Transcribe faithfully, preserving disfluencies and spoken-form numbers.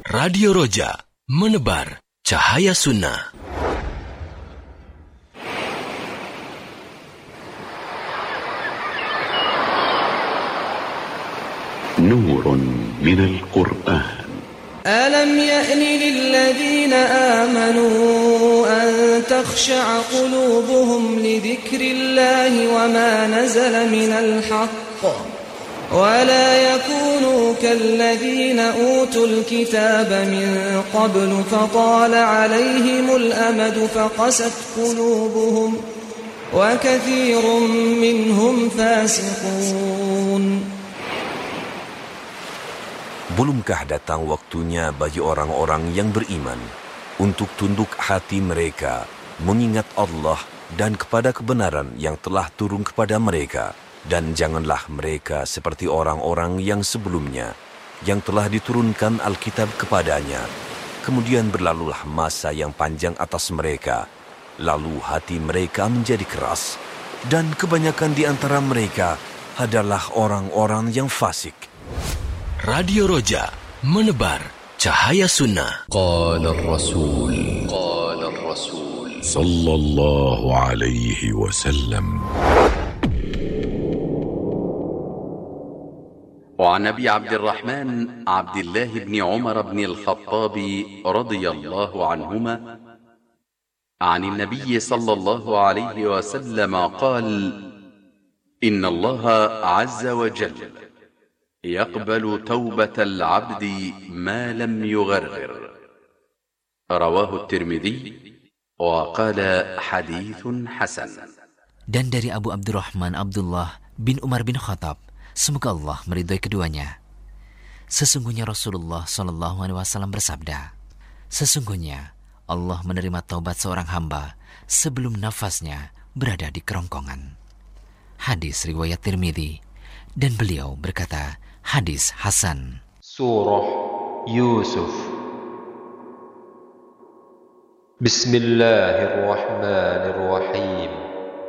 Radio Roja, menebar cahaya sunnah. نور من القرآن. ألم يأن للذين آمنوا أن تخشع قلوبهم لذكر الله وما نزل من الحق ولا يكونوا كالذين أوتوا الكتاب من قبل فطال عليهم الأمد فقست قلوبهم وكثير منهم فاسقون. Belumkah datang waktunya bagi orang-orang yang beriman untuk tunduk hati mereka mengingat Allah dan kepada kebenaran yang telah turun kepada mereka, dan janganlah mereka seperti orang-orang yang sebelumnya yang telah diturunkan Alkitab kepadanya. Kemudian berlalulah masa yang panjang atas mereka, lalu hati mereka menjadi keras, dan kebanyakan di antara mereka adalah orang-orang yang fasik. Radio Roja, menebar cahaya sunnah. Qala ar-Rasul Qala ar-Rasul sallallahu alaihi wasallam. وعن أبي عبد الرحمن عبد الله بن عمر بن الخطاب رضي الله عنهما عن النبي صلى الله عليه وسلم قال: إن الله عز وجل يقبل توبة العبد ما لم يغرر. رواه الترمذي وقال حديث حسن. Dan dari Abu Abdurrahman Abdullah bin Umar bin Khattab, semoga Allah meridhai keduanya, sesungguhnya Rasulullah Shallallahu Alaihi Wasallam bersabda, sesungguhnya Allah menerima taubat seorang hamba sebelum nafasnya berada di kerongkongan. Hadis riwayat Tirmidzi, dan beliau berkata hadis hasan. Surah Yusuf. Bismillahirrahmanirrahim.